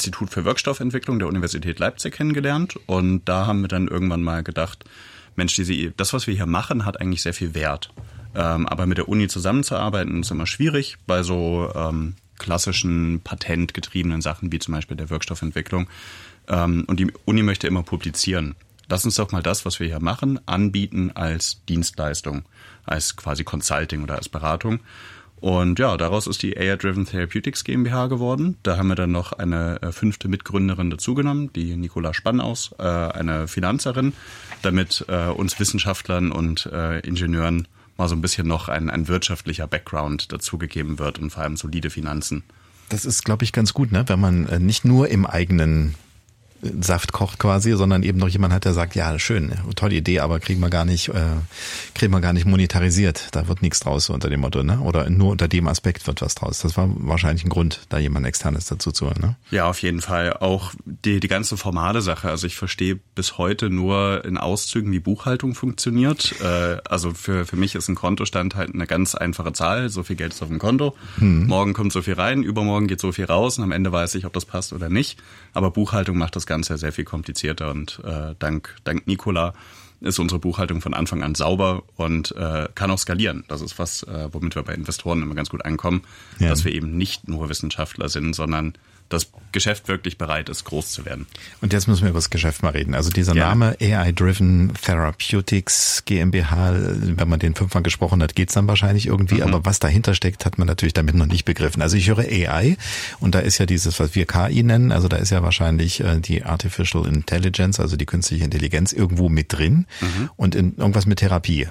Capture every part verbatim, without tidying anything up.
Institut für Wirkstoffentwicklung der Universität Leipzig kennengelernt. Und da haben wir dann irgendwann mal gedacht, Mensch, diese, das, was wir hier machen, hat eigentlich sehr viel Wert. Ähm, aber mit der Uni zusammenzuarbeiten ist immer schwierig bei so ähm, klassischen patentgetriebenen Sachen wie zum Beispiel der Wirkstoffentwicklung. Ähm, und die Uni möchte immer publizieren. Lass uns doch mal das, was wir hier machen, anbieten als Dienstleistung, als quasi Consulting oder als Beratung. Und ja, daraus ist die A I-Driven Therapeutics GmbH geworden. Da haben wir dann noch eine äh, fünfte Mitgründerin dazugenommen, die Nicola Spannaus, äh, eine Finanzerin, damit äh, uns Wissenschaftlern und äh, Ingenieuren mal so ein bisschen noch ein, ein wirtschaftlicher Background dazugegeben wird und vor allem solide Finanzen. Das ist, glaube ich, ganz gut, ne? Wenn man äh, nicht nur im eigenen Saft kocht quasi, sondern eben noch jemand hat, der sagt, ja, schön, tolle Idee, aber kriegen wir gar nicht, äh, kriegen wir gar nicht monetarisiert. Da wird nichts draus, so unter dem Motto, ne? Oder nur unter dem Aspekt wird was draus. Das war wahrscheinlich ein Grund, da jemand Externes dazu zu holen, ne? Ja, auf jeden Fall. Auch die, die ganze formale Sache. Also ich verstehe bis heute nur in Auszügen, wie Buchhaltung funktioniert. Äh, also für, für mich ist ein Kontostand halt eine ganz einfache Zahl. So viel Geld ist auf dem Konto. Hm. Morgen kommt so viel rein, übermorgen geht so viel raus und am Ende weiß ich, ob das passt oder nicht. Aber Buchhaltung macht das Ganze sehr viel komplizierter und äh, dank, dank Nicola ist unsere Buchhaltung von Anfang an sauber und äh, kann auch skalieren. Das ist was, äh, womit wir bei Investoren immer ganz gut ankommen, ja. Dass wir eben nicht nur Wissenschaftler sind, sondern das Geschäft wirklich bereit ist, groß zu werden. Und jetzt müssen wir über das Geschäft mal reden. Also dieser ja. Name A I-Driven Therapeutics GmbH, wenn man den fünfmal gesprochen hat, geht's dann wahrscheinlich irgendwie. Mhm. Aber was dahinter steckt, hat man natürlich damit noch nicht begriffen. Also ich höre A I und da ist ja dieses, was wir K I nennen, also da ist ja wahrscheinlich äh, die Artificial Intelligence, also die künstliche Intelligenz irgendwo mit drin mhm. und in irgendwas mit Therapie.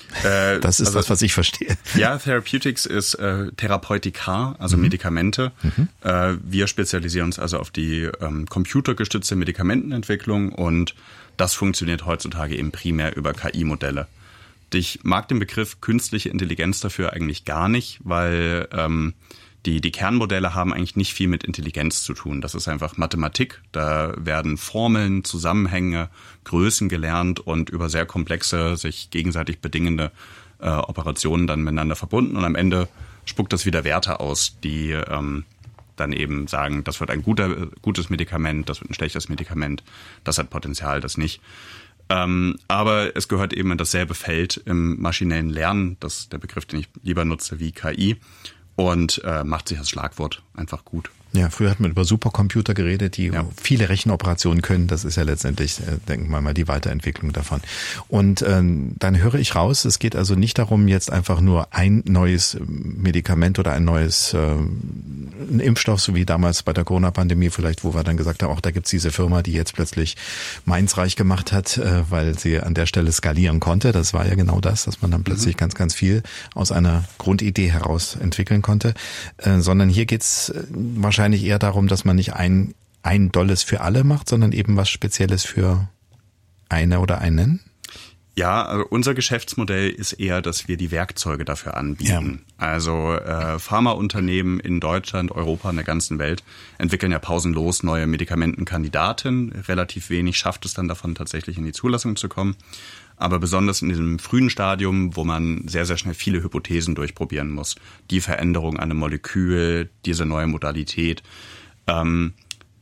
Äh, das ist also, das, was ich verstehe. Ja, Therapeutics ist äh, Therapeutika, also mhm. Medikamente. Mhm. Äh, wir spezialisieren uns also auf die ähm, computergestützte Medikamentenentwicklung und das funktioniert heutzutage eben primär über K I-Modelle. Ich mag den Begriff künstliche Intelligenz dafür eigentlich gar nicht, weil ähm, die, die Kernmodelle haben eigentlich nicht viel mit Intelligenz zu tun. Das ist einfach Mathematik. Da werden Formeln, Zusammenhänge, Größen gelernt und über sehr komplexe, sich gegenseitig bedingende äh, Operationen dann miteinander verbunden. Und am Ende spuckt das wieder Werte aus, die ähm, dann eben sagen, das wird ein guter, gutes Medikament, das wird ein schlechtes Medikament, das hat Potenzial, das nicht. Ähm, aber es gehört eben in dasselbe Feld im maschinellen Lernen, das ist der Begriff, den ich lieber nutze, wie K I. Und äh, macht sich das Schlagwort einfach gut. Ja, früher hat man über Supercomputer geredet, die ja. viele Rechenoperationen können. Das ist ja letztendlich, äh, denken wir mal, die Weiterentwicklung davon. Und äh, dann höre ich raus, es geht also nicht darum, jetzt einfach nur ein neues Medikament oder ein neues äh, ein Impfstoff, so wie damals bei der Corona-Pandemie vielleicht, wo wir dann gesagt haben, auch da gibt's diese Firma, die jetzt plötzlich Mainz reich gemacht hat, äh, weil sie an der Stelle skalieren konnte. Das war ja genau das, dass man dann plötzlich mhm. ganz, ganz viel aus einer Grundidee heraus entwickeln konnte. Äh, sondern hier geht's äh, wahrscheinlich wahrscheinlich eher darum, dass man nicht ein, ein Dolles für alle macht, sondern eben was Spezielles für eine oder einen? Ja, also unser Geschäftsmodell ist eher, dass wir die Werkzeuge dafür anbieten. Ja. Also äh, Pharmaunternehmen in Deutschland, Europa, in der ganzen Welt entwickeln ja pausenlos neue Medikamentenkandidaten. Relativ wenig schafft es dann davon, tatsächlich in die Zulassung zu kommen. Aber besonders in diesem frühen Stadium, wo man sehr, sehr schnell viele Hypothesen durchprobieren muss. Die Veränderung an einem Molekül, diese neue Modalität. Ähm,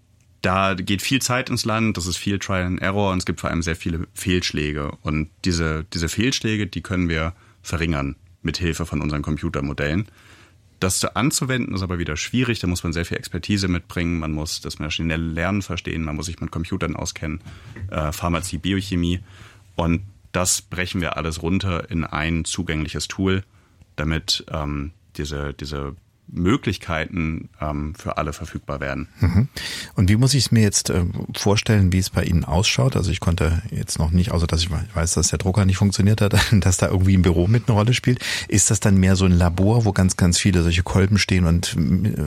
da geht viel Zeit ins Land, das ist viel Trial and Error und es gibt vor allem sehr viele Fehlschläge. Und diese, diese Fehlschläge, die können wir verringern mit Hilfe von unseren Computermodellen. Das anzuwenden ist aber wieder schwierig, da muss man sehr viel Expertise mitbringen, man muss das maschinelle Lernen verstehen, man muss sich mit Computern auskennen, äh, Pharmazie, Biochemie. Und das brechen wir alles runter in ein zugängliches Tool, damit ähm, diese, diese Möglichkeiten ähm, für alle verfügbar werden. Mhm. Und wie muss ich es mir jetzt äh, vorstellen, wie es bei Ihnen ausschaut? Also ich konnte jetzt noch nicht, außer dass ich weiß, dass der Drucker nicht funktioniert hat, dass da irgendwie ein Büro mit eine Rolle spielt. Ist das dann mehr so ein Labor, wo ganz, ganz viele solche Kolben stehen und äh,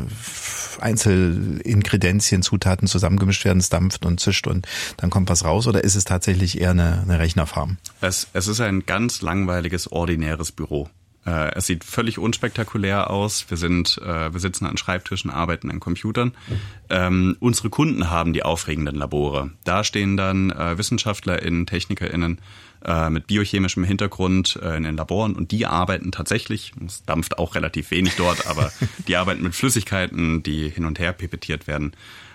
Einzelingredienzien, Zutaten zusammengemischt werden, es dampft und zischt und dann kommt was raus? Oder ist es tatsächlich eher eine, eine Rechnerfarm? Es, es ist ein ganz langweiliges, ordinäres Büro. Es sieht völlig unspektakulär aus. Wir sind, äh, wir sitzen an Schreibtischen, arbeiten an Computern. Ähm, unsere Kunden haben die aufregenden Labore. Da stehen dann äh, WissenschaftlerInnen, TechnikerInnen äh, mit biochemischem Hintergrund äh, in den Laboren und die arbeiten tatsächlich, es dampft auch relativ wenig dort, aber die arbeiten mit Flüssigkeiten, die hin und her pipettiert werden.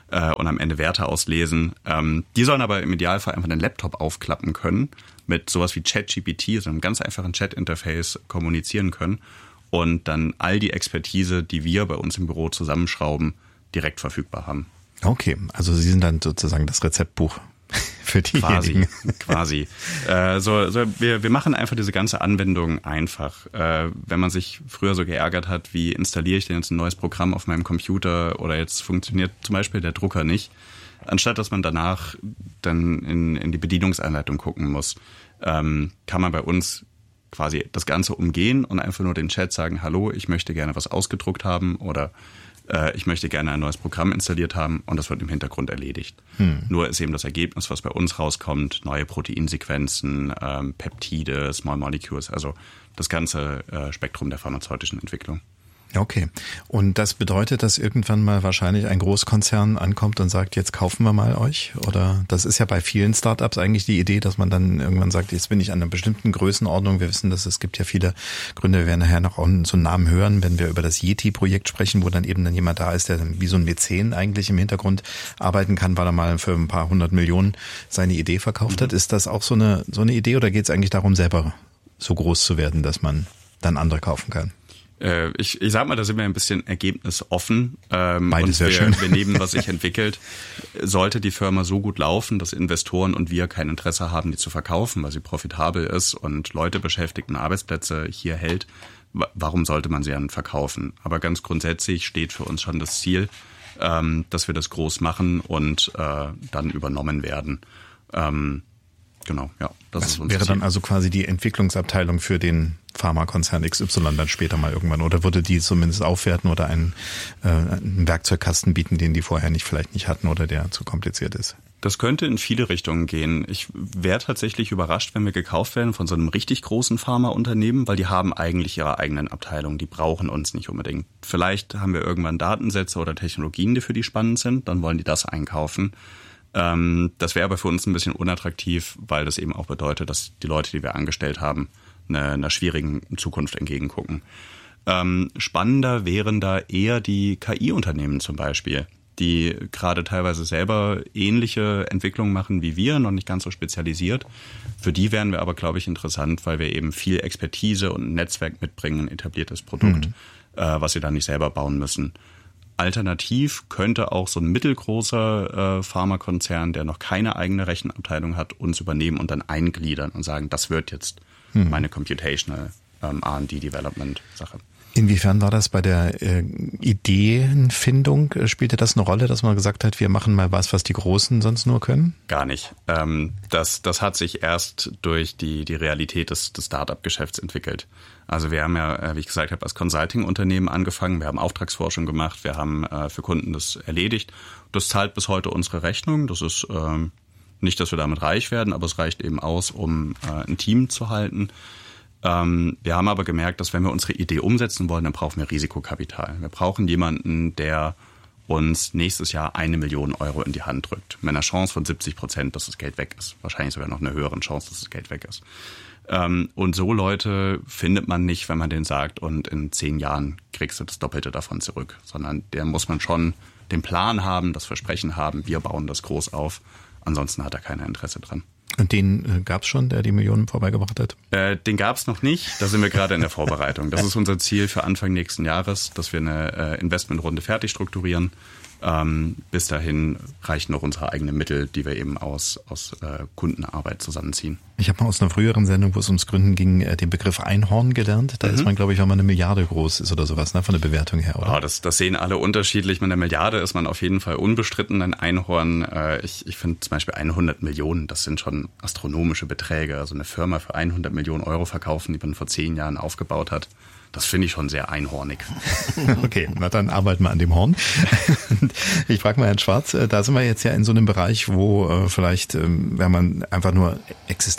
äh, und am Ende Werte auslesen. Ähm, die sollen aber im Idealfall einfach einen Laptop aufklappen können, mit sowas wie ChatGPT, so einem ganz einfachen Chat-Interface kommunizieren können und dann all die Expertise, die wir bei uns im Büro zusammenschrauben, direkt verfügbar haben. Okay, also Sie sind dann sozusagen das Rezeptbuch für diejenigen. Quasi, quasi. Äh, so, so, wir, wir machen einfach diese ganze Anwendung einfach. Äh, wenn man sich früher so geärgert hat, wie installiere ich denn jetzt ein neues Programm auf meinem Computer oder jetzt funktioniert zum Beispiel der Drucker nicht, anstatt dass man danach dann in, in die Bedienungsanleitung gucken muss, ähm, kann man bei uns quasi das Ganze umgehen und einfach nur den Chat sagen, hallo, ich möchte gerne was ausgedruckt haben oder äh, ich möchte gerne ein neues Programm installiert haben und das wird im Hintergrund erledigt. Hm. Nur ist eben das Ergebnis, was bei uns rauskommt, neue Proteinsequenzen, ähm, Peptide, Small Molecules, also das ganze äh, Spektrum der pharmazeutischen Entwicklung. Okay. Und das bedeutet, dass irgendwann mal wahrscheinlich ein Großkonzern ankommt und sagt, jetzt kaufen wir mal euch? Oder das ist ja bei vielen Startups eigentlich die Idee, dass man dann irgendwann sagt, jetzt bin ich an einer bestimmten Größenordnung. Wir wissen, dass es gibt ja viele Gründe. Wir werden nachher noch auch so einen Namen hören, wenn wir über das Yeti-Projekt sprechen, wo dann eben dann jemand da ist, der dann wie so ein Mäzen eigentlich im Hintergrund arbeiten kann, weil er mal für ein paar hundert Millionen seine Idee verkauft mhm. hat. Ist das auch so eine, so eine Idee oder geht es eigentlich darum, selber so groß zu werden, dass man dann andere kaufen kann? Ich, ich sag mal, da sind wir ein bisschen ergebnisoffen. Ähm, Beides und wir, schön. wir nehmen, was sich entwickelt. Sollte die Firma so gut laufen, dass Investoren und wir kein Interesse haben, die zu verkaufen, weil sie profitabel ist und Leute beschäftigt und Arbeitsplätze hier hält, warum sollte man sie dann verkaufen? Aber ganz grundsätzlich steht für uns schon das Ziel, ähm, dass wir das groß machen und äh, dann übernommen werden. Ähm, genau, ja. Das, das ist unser wäre Ziel. dann also quasi die Entwicklungsabteilung für den Pharmakonzern X Y dann später mal irgendwann, oder würde die zumindest aufwerten oder einen, äh, einen Werkzeugkasten bieten, den die vorher nicht vielleicht nicht hatten oder der zu kompliziert ist? Das könnte in viele Richtungen gehen. Ich wäre tatsächlich überrascht, wenn wir gekauft werden von so einem richtig großen Pharmaunternehmen, weil die haben eigentlich ihre eigenen Abteilungen, die brauchen uns nicht unbedingt. Vielleicht haben wir irgendwann Datensätze oder Technologien, die für die spannend sind, dann wollen die das einkaufen. Ähm, das wäre aber für uns ein bisschen unattraktiv, weil das eben auch bedeutet, dass die Leute, die wir angestellt haben, einer, einer schwierigen Zukunft entgegengucken. Ähm, spannender wären da eher die K I-Unternehmen zum Beispiel, die gerade teilweise selber ähnliche Entwicklungen machen wie wir, noch nicht ganz so spezialisiert. Für die wären wir aber, glaube ich, interessant, weil wir eben viel Expertise und ein Netzwerk mitbringen, ein etabliertes Produkt, mhm. äh, was sie dann nicht selber bauen müssen. Alternativ könnte auch so ein mittelgroßer äh, Pharmakonzern, der noch keine eigene Rechenabteilung hat, uns übernehmen und dann eingliedern und sagen, das wird jetzt hm. meine Computational ähm, R and D Development Sache. Inwiefern war das bei der äh, Ideenfindung? Spielte das eine Rolle, dass man gesagt hat, wir machen mal was, was die Großen sonst nur können? Gar nicht. Ähm, das, das hat sich erst durch die, die Realität des, des Start-up-Geschäfts entwickelt. Also wir haben ja, wie ich gesagt habe, als Consulting-Unternehmen angefangen. Wir haben Auftragsforschung gemacht. Wir haben äh, für Kunden das erledigt. Das zahlt bis heute unsere Rechnung. Das ist ähm, nicht, dass wir damit reich werden, aber es reicht eben aus, um äh, ein Team zu halten. Ähm, wir haben aber gemerkt, dass wenn wir unsere Idee umsetzen wollen, dann brauchen wir Risikokapital. Wir brauchen jemanden, der uns nächstes Jahr eine Million Euro in die Hand drückt. Mit einer Chance von siebzig Prozent, dass das Geld weg ist. Wahrscheinlich sogar noch eine höhere Chance, dass das Geld weg ist. Ähm, und so Leute findet man nicht, wenn man denen sagt, und in zehn Jahren kriegst du das Doppelte davon zurück. Sondern der muss man schon den Plan haben, das Versprechen haben, wir bauen das groß auf. Ansonsten hat er kein Interesse dran. Und den äh, gab es schon, der die Millionen vorbeigebracht hat? Äh, den gab es noch nicht. Da sind wir gerade in der Vorbereitung. Das ist unser Ziel für Anfang nächsten Jahres, dass wir eine äh, Investmentrunde fertig strukturieren. Ähm, bis dahin reichen noch unsere eigenen Mittel, die wir eben aus, aus äh, Kundenarbeit zusammenziehen. Ich habe mal aus einer früheren Sendung, wo es ums Gründen ging, äh, den Begriff Einhorn gelernt. Da mhm. ist man, glaube ich, wenn man eine Milliarde groß ist oder sowas, ne, von der Bewertung her, oder? Oh, das, das sehen alle unterschiedlich. Mit einer Milliarde ist man auf jeden Fall unbestritten ein Einhorn. Äh, ich ich finde zum Beispiel hundert Millionen, das sind schon astronomische Beträge. Also eine Firma für hundert Millionen Euro verkaufen, die man vor zehn Jahren aufgebaut hat. Das finde ich schon sehr einhornig. Okay, na dann arbeiten wir an dem Horn. Ich frage mal Herrn Schwarz, da sind wir jetzt ja in so einem Bereich, wo äh, vielleicht, ähm, wenn man einfach nur existenziell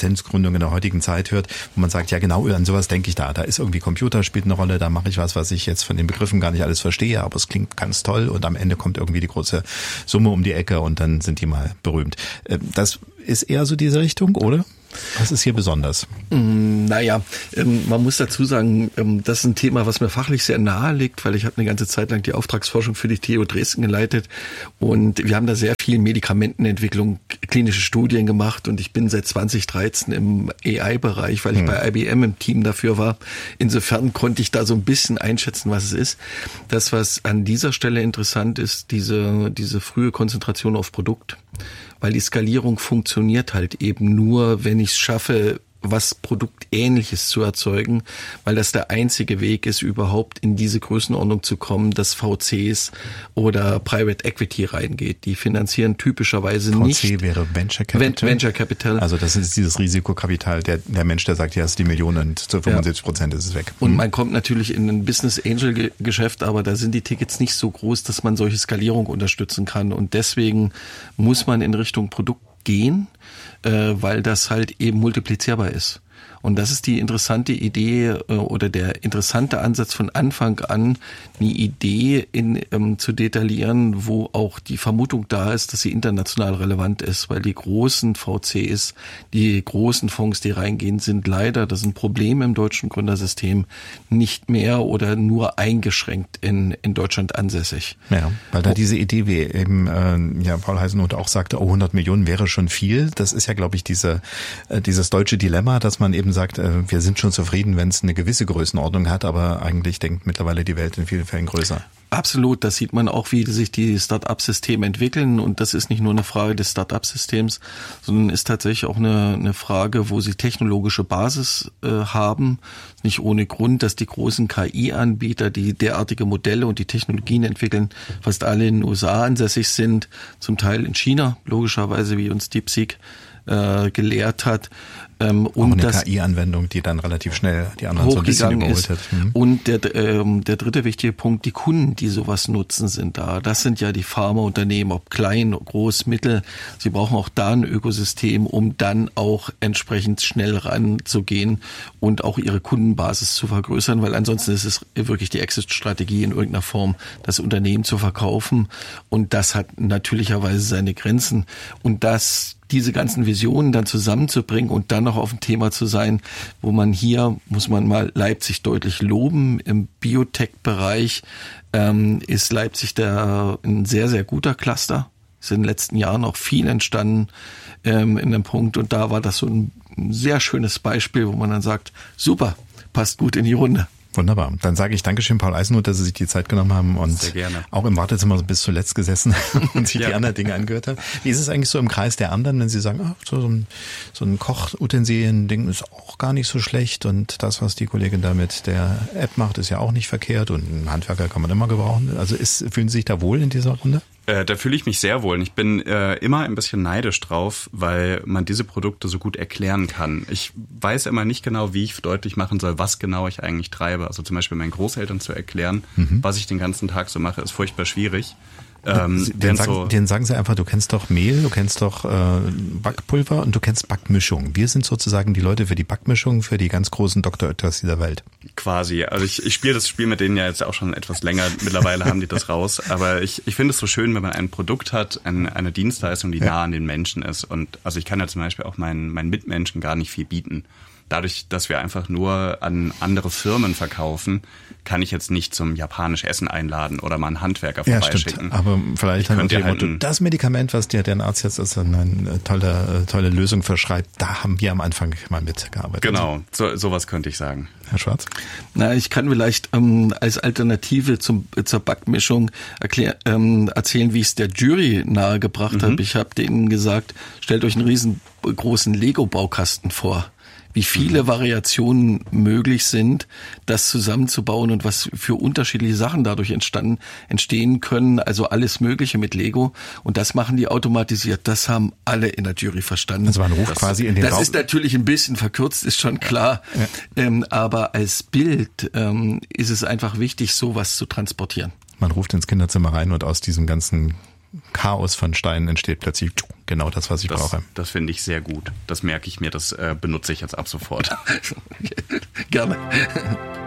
Existenzgründung in der heutigen Zeit hört, wo man sagt, ja genau, an sowas denke ich da. Da ist irgendwie Computer, spielt eine Rolle, da mache ich was, was ich jetzt von den Begriffen gar nicht alles verstehe, aber es klingt ganz toll und am Ende kommt irgendwie die große Summe um die Ecke und dann sind die mal berühmt. Das ist eher so diese Richtung, oder? Was ist hier besonders? Naja, man muss dazu sagen, das ist ein Thema, was mir fachlich sehr nahe liegt, weil ich habe eine ganze Zeit lang die Auftragsforschung für die T U Dresden geleitet und wir haben da sehr viel Medikamentenentwicklung, klinische Studien gemacht und ich bin seit zwanzig dreizehn im A I-Bereich, weil ich hm. bei I B M im Team dafür war. Insofern konnte ich da so ein bisschen einschätzen, was es ist. Das, was an dieser Stelle interessant ist, diese, diese frühe Konzentration auf Produkt. Weil die Skalierung funktioniert halt eben nur, wenn ich es schaffe, was Produktähnliches zu erzeugen, weil das der einzige Weg ist, überhaupt in diese Größenordnung zu kommen, dass V Cs oder Private Equity reingeht. Die finanzieren typischerweise V C nicht. V C wäre Venture Capital. Venture Capital. Also das ist dieses Risikokapital, der, der Mensch, der sagt, ja, ist die Million und zu fünfundsiebzig Prozent ist es weg. Und man kommt natürlich in ein Business Angel Geschäft, aber da sind die Tickets nicht so groß, dass man solche Skalierung unterstützen kann. Und deswegen muss man in Richtung Produkt gehen, äh, weil das halt eben multiplizierbar ist. Und das ist die interessante Idee äh, oder der interessante Ansatz von Anfang an, eine Idee in, ähm, zu detaillieren, wo auch die Vermutung da ist, dass sie international relevant ist, weil die großen V Cs, die großen Fonds, die reingehen, sind leider, das ist ein Problem im deutschen Gründersystem, nicht mehr oder nur eingeschränkt in, in Deutschland ansässig. Ja, weil da diese Idee, wie eben äh, ja, Paul Heisenhuth auch sagte, oh, hundert Millionen wäre schon viel. Das ist ja, glaube ich, diese äh, dieses deutsche Dilemma, dass man eben sagt, äh, wir sind schon zufrieden, wenn es eine gewisse Größenordnung hat, aber eigentlich denkt mittlerweile die Welt in vielen Fällen größer. Absolut, das sieht man auch, wie sich die Start-up-Systeme entwickeln und das ist nicht nur eine Frage des Start-up-Systems, sondern ist tatsächlich auch eine, eine Frage, wo sie technologische Basis äh, haben. Nicht ohne Grund, dass die großen K I-Anbieter, die derartige Modelle und die Technologien entwickeln, fast alle in den U S A ansässig sind, zum Teil in China, logischerweise, wie uns DeepSeek äh, gelehrt hat. Ähm, und eine K I-Anwendung, die dann relativ schnell die anderen so ein bisschen überholt hat. Mhm. Und der, ähm, der dritte wichtige Punkt, die Kunden, die sowas nutzen, sind da. Das sind ja die Pharmaunternehmen, ob klein, groß, mittel. Sie brauchen auch da ein Ökosystem, um dann auch entsprechend schnell ranzugehen und auch ihre Kundenbasis zu vergrößern, weil ansonsten ist es wirklich die Exit-Strategie in irgendeiner Form, das Unternehmen zu verkaufen. Und das hat natürlicherweise seine Grenzen. Und das diese ganzen Visionen dann zusammenzubringen und dann noch auf ein Thema zu sein, wo man hier, muss man mal Leipzig deutlich loben, im Biotech-Bereich ähm, ist Leipzig der ein sehr, sehr guter Cluster. Ist in den letzten Jahren auch viel entstanden ähm, in dem Punkt und da war das so ein sehr schönes Beispiel, wo man dann sagt, super, passt gut in die Runde. Wunderbar. Dann sage ich Dankeschön, Paul Eisenhuth, dass Sie sich die Zeit genommen haben und sehr gerne. Auch im Wartezimmer bis zuletzt gesessen und sich ja. die anderen Dinge angehört haben. Wie ist es eigentlich so im Kreis der anderen, wenn Sie sagen, ach, so, so ein, so ein Kochutensilien-Ding ist auch gar nicht so schlecht und das, was die Kollegin da mit der App macht, ist ja auch nicht verkehrt und einen Handwerker kann man immer gebrauchen. Also ist, fühlen Sie sich da wohl in dieser Runde? Äh, da fühle ich mich sehr wohl. Ich bin äh, immer ein bisschen neidisch drauf, weil man diese Produkte so gut erklären kann. Ich weiß immer nicht genau, wie ich deutlich machen soll, was genau ich eigentlich treibe. Also zum Beispiel meinen Großeltern zu erklären, mhm. was ich den ganzen Tag so mache, ist furchtbar schwierig. Ähm, den, sagen, so den sagen Sie einfach, du kennst doch Mehl, du kennst doch äh, Backpulver und du kennst Backmischung. Wir sind sozusagen die Leute für die Backmischung, für die ganz großen Doktor Oetkers dieser Welt. Quasi. Also ich, ich spiele das Spiel mit denen ja jetzt auch schon etwas länger. Mittlerweile haben die das raus. Aber ich, ich finde es so schön, wenn man ein Produkt hat, ein, eine Dienstleistung, die ja. nah an den Menschen ist. Und also ich kann ja zum Beispiel auch meinen, meinen Mitmenschen gar nicht viel bieten. Dadurch, dass wir einfach nur an andere Firmen verkaufen, kann ich jetzt nicht zum japanisch Essen einladen oder mal einen Handwerker vorbeischicken. Ja, stimmt. Aber vielleicht haben wir halt Motto, das Medikament, was dir der Arzt jetzt als eine tolle, tolle Lösung verschreibt, da haben wir am Anfang mal mitgearbeitet. Genau, so, sowas könnte ich sagen. Herr Schwarz? Na, ich kann vielleicht ähm, als Alternative zum, zur Backmischung erklär, ähm, erzählen, wie ich es der Jury nahegebracht mhm. habe. Ich habe denen gesagt, stellt euch einen riesengroßen Lego-Baukasten vor. Wie viele mhm. Variationen möglich sind, das zusammenzubauen und was für unterschiedliche Sachen dadurch entstanden, entstehen können. Also alles Mögliche mit Lego. Und das machen die automatisiert. Das haben alle in der Jury verstanden. Das war ein Ruf das, quasi in den Das Raum. ist natürlich ein bisschen verkürzt, ist schon klar. Ja. Ähm, aber als Bild ähm, ist es einfach wichtig, sowas zu transportieren. Man ruft ins Kinderzimmer rein und aus diesem ganzen Chaos von Steinen entsteht plötzlich genau das, was ich das, brauche. Das finde ich sehr gut. Das merke ich mir, das äh, benutze ich jetzt ab sofort. Gerne.